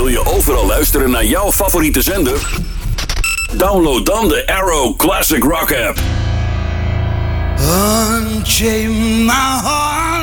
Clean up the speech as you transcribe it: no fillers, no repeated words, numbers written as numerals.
Wil je overal luisteren naar jouw favoriete zender? Download dan de Arrow Classic Rock app. Unchain my heart.